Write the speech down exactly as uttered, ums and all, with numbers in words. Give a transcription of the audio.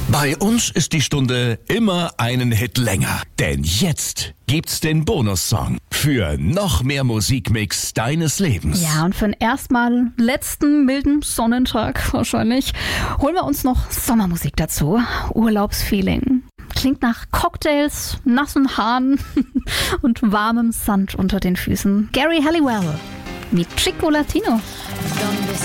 Bei uns ist die Stunde immer einen Hit länger. Denn jetzt gibt's den Bonussong für noch mehr Musikmix deines Lebens. Ja, und für den erstmal letzten milden Sonnentag wahrscheinlich holen wir uns noch Sommermusik dazu. Urlaubsfeeling. Klingt nach Cocktails, nassen Haaren und warmem Sand unter den Füßen. Gary Halliwell mit Chico Latino. ¿Dónde